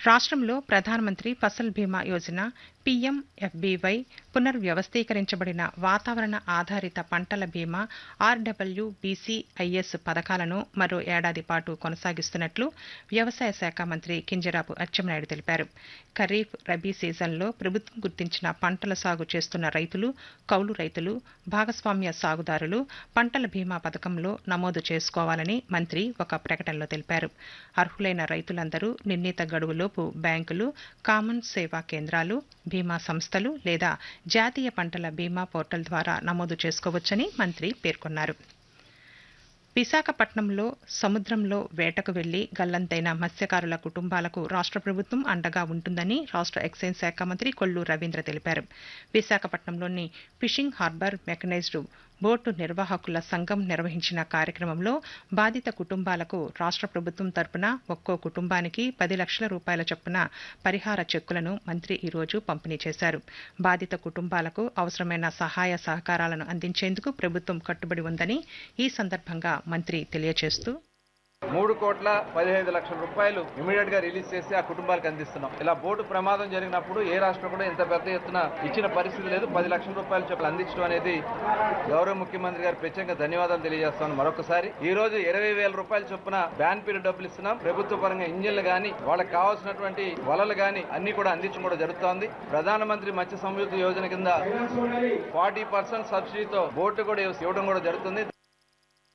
రాష్ట్రంలో ప్రధానమంత్రి ఫసల్ బీమా యోజన పీఎంఎఫ్బీవై పునర్వ్యవస్థీకరించబడిన వాతావరణ ఆధారిత పంటల బీమా ఆర్డబ్ల్యూబీసీఐఎస్ పథకాలను మరో ఏడాది పాటు కొనసాగిస్తున్నట్లు వ్యవసాయ శాఖ మంత్రి కింజరాపు అచ్చెన్నాయుడు తెలిపారు. ఖరీఫ్, రబీ సీజన్లో ప్రభుత్వం గుర్తించిన పంటల సాగు చేస్తున్న రైతులు, కౌలు రైతులు, భాగస్వామ్య సాగుదారులు పంటల బీమా పథకంలో నమోదు చేసుకోవాలని మంత్రి ఒక ప్రకటనలో తెలిపారు. అర్హులైన రైతులందరూ నిర్ణీత గడువులోపు బ్యాంకులు, కామన్ సేవా కేంద్రాలు, బీమా సంస్థలు లేదా జాతీయ పంటల బీమా పోర్టల్ ద్వారా నమోదు చేసుకోవచ్చని మంత్రి పేర్కొన్నారు. విశాఖపట్నంలో సముద్రంలో వేటకు వెళ్లి గల్లంతైన మత్స్యకారుల కుటుంబాలకు రాష్ట్ర ప్రభుత్వం అండగా ఉంటుందని రాష్ట్ర ఎక్సైజ్ శాఖ మంత్రి కొల్లు రవీంద్ర తెలిపారు. విశాఖపట్నంలోని ఫిషింగ్ హార్బర్ మెకనైజ్డ్ బోటు నిర్వాహకుల సంఘం నిర్వహించిన కార్యక్రమంలో బాధిత కుటుంబాలకు రాష్ట్ర ప్రభుత్వం తరపున ఒక్కో కుటుంబానికి 10 లక్షల రూపాయల చొప్పున పరిహార చెక్కులను మంత్రి ఈరోజు పంపిణీ చేశారు. బాధిత కుటుంబాలకు అవసరమైన సహాయ సహకారాలను అందించేందుకు ప్రభుత్వం కట్టుబడి ఉందని ఈ సందర్భంగా మంత్రి తెలియజేస్తూ 3,15,00,000 రూపాయలు ఇమీడియట్ గా రిలీజ్ చేసి ఆ కుటుంబాలకు అందిస్తున్నాం. ఇలా బోటు ప్రమాదం జరిగినప్పుడు ఏ రాష్ట్రం కూడా ఇంత పెద్ద ఎత్తున ఇచ్చిన పరిస్థితి లేదు. 10 లక్షల రూపాయలు చొప్పున అందించడం అనేది గౌరవ ముఖ్యమంత్రి గారు ప్రత్యేకంగా ధన్యవాదాలు తెలియజేస్తాను. మరొకసారి ఈ రోజు 20,000 రూపాయల చొప్పున బ్యాన్ పీరియడ్ డబ్బులు ఇస్తున్నాం. ప్రభుత్వ పరంగా ఇంజిన్లు గానీ వాళ్ళకి కావాల్సినటువంటి వలలు గానీ అన్ని కూడా అందించడం కూడా జరుగుతోంది. ప్రధానమంత్రి మత్స్య సంయుక్త యోజన కింద 40% సబ్సిడీతో బోటు కూడా ఇవ్వడం కూడా జరుగుతుంది.